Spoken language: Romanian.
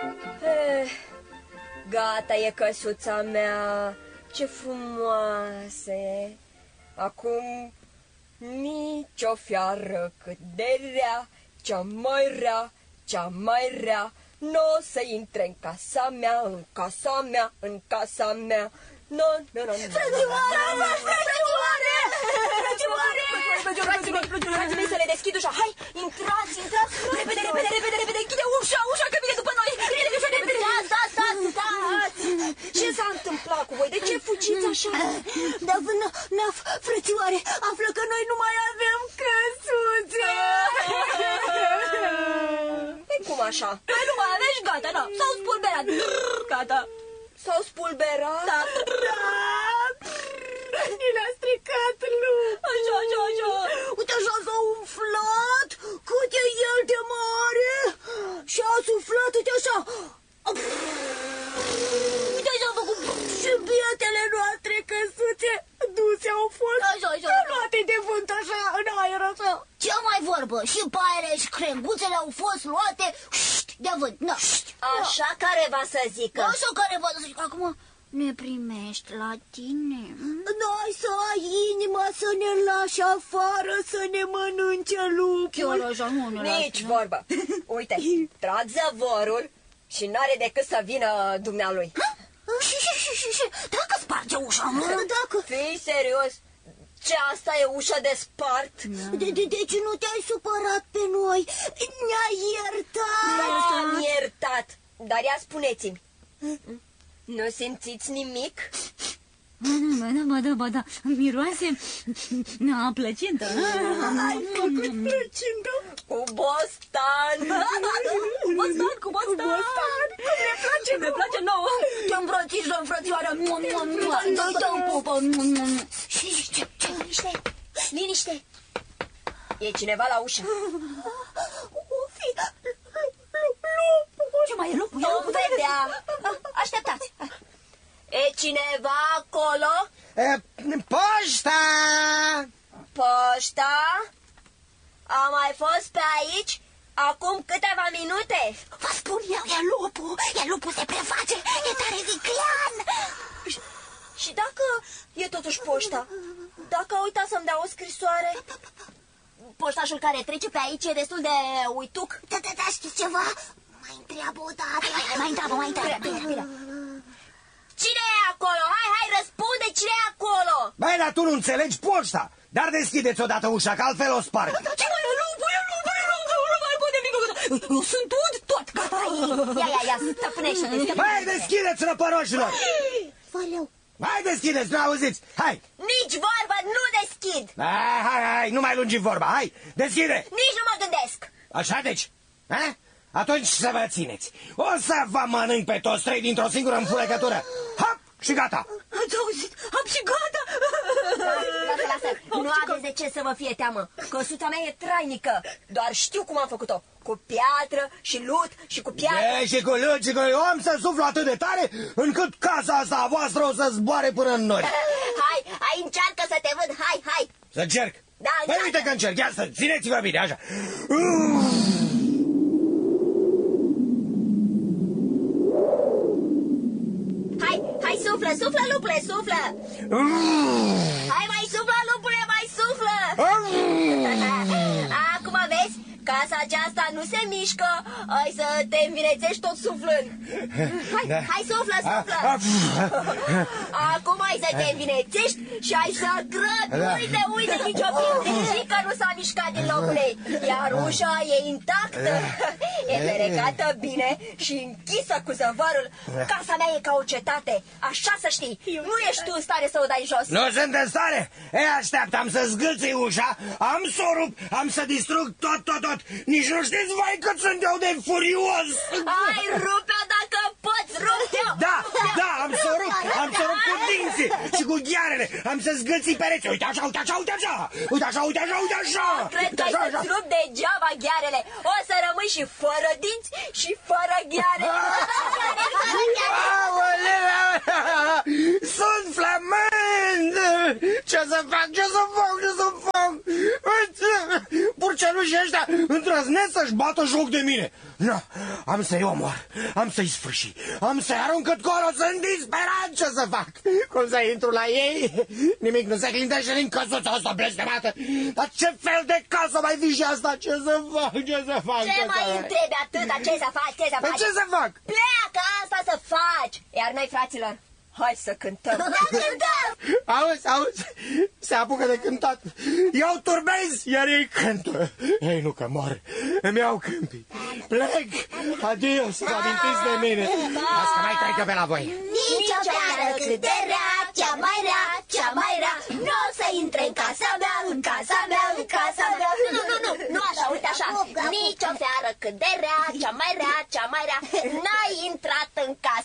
Gata e căsuța mea, ce frumoasă e. Acum nicio fiară cât de rea, cea mai rea, cea mai rea, n-o să intre în casa mea, în casa mea, în casa mea. No. Frații mei, să le deschid ușa. Hai, intrați, repede, închide ușa, că vine după noi. Repede. Stați. Ce s-a întâmplat cu voi? De ce fugiți așa? Naf, frățioare, află că noi nu mai avem căsuțe. Cum așa? Noi nu mai avem și gata, da, s-au spulberat. Gata. S-au spulberat? Da. Ni le-a stricat lup. Așa. Uite așa s-a umflat, cât e el de mare. Și a suflat, uite așa. Uite așa a făcut. Și bietele noastre căsuțe duse au fost. Așa. Luate de vânt așa, în aer așa. Ce mai vorbă? Și paiele și crenguțele au fost luate de vânt. Așa careva să zică. Așa careva să zică. Acum ne primești la tine? N-ai să ai inima să ne lași afară, să ne mănânce lupul. Chiar așa, nu ne Nici vorbă. Uite, trag zăvorul și n-are decât să vină dumnealui. Și dacă sparge ușa, dacă... Fii serios? Ce, asta e ușa de spart? Deci nu te-ai supărat pe noi? Ne-ai iertat? M-am iertat. Dar ia spuneți-mi, nu simțiți nimic? Ba da, miroase plăcintă. Ai făcut plăcintă? Cu bostan. Cu bostan. Ne place nouă. Te îmbrățișăm, frățioară. Dă-i pupă. Liniște. E cineva la ușă. O fi lupul. Ce mai e lupul? Nu vedea. Așteptați. E cineva acolo? Poșta! Poșta? A mai fost pe aici acum câteva minute. Vă spun eu, e lupul se preface, e tare viclean. Și dacă e totuși poșta? Dacă a uitat să-mi dea o scrisoare? Poștașul care trece pe aici e destul de uituc. Da, știți ceva? Mai întreabă o dată. Mai întreabă. Bine. Cine e acolo? Hai, răspunde, cine e acolo? Băi, dar tu nu înțelegi poșta. Dar deschideți odată ușa, că altfel o sparg. Ce mai e lupul? Nu mai pot nimic. Eu sunt tot, gata. Ia, stăpânește. Băi, deschideți, răpăroșilor. Valeu. Hai, deschideți, nu auziți. Hai. Nici vorbă, nu deschid. Hai, nu mai lungi vorba, hai, deschide. Nici nu mă gândesc. Așa deci, ha? Atunci să vă țineți. O să vă mănânc pe toți trei dintr-o singură înfurăcătură. Hop, și gata. Ați auzit? Am și gata. Lasă. Nu aveți de ce să vă fie teamă. Căsuța mea e trainică. Doar știu cum am făcut-o. Cu piatră și lut și cu piatră. Și cu lut și cu... Eu am să suflu atât de tare încât casa asta a voastră o să zboare până în nori. Hai, încearcă să te văd. Hai. Să încerc? Da, păi uite că încerc. Ia să țineți-vă bine, așa. Hai, suflă, lupule, suflă. Hai, mai suflă, lupule, mai suflă. Acum vezi, casa aceasta nu se mișcă. Hai să te învinețești tot suflând. Hai, suflă. Acum hai să te învinețești și hai să grăbi. Uite, nicio pietrișică nu s-a mișcat din locul ei. Iar ușa e intactă. E ferecată bine și închisă cu zăvarul. Casa mea e ca o cetate. Așa să știi. Nu ești tu în stare să o dai jos. Nu sunt în stare. Așteaptă, am să zgâlțui ușa, am să o rup, am să distrug tot. Nici nu știți, vai, cât sunt eu de furios. Hai, rupe-o dacă poți, rupe-o. Da, am să o rup cu dinții și cu ghearele. Am să zgâlții pereți. Uite așa. Cred că ai să-ți rup degeaba ghearele. O să rămâi și fără dinți și fără gheare. Sunt flămând. Ce să fac? Burcelușii ăștia îndrăznesc să-și bată joc de mine. No, am să-i omor, am să-i sfârși, am să-i arunc cât colo, sunt disperat, ce să fac? Cum să intru la ei? Nimic nu se clintește din căsuța asta blestemată. Dar ce fel de casă mai fi și asta? Ce să fac? Ce mai întrebi atâta? Ce să faci? Ce să fac? Pleacă, asta să faci! Iar noi, fraților, hai să cântăm! Auzi, se apucă de cântat. Eu turbez, iar ei cântă. Ei nu că mor, îmi iau câmpii. Plec, adio, să vă amintiți de mine. Asta mai trecă pe la voi. Nici o seară cât de rea, cea mai rea, cea mai rea, nu o să intre în casa mea, în casa mea, în casa mea. Nu așa, uite așa. Nici o seară cât de rea, cea mai rea, cea mai rea, n-ai intrat în casa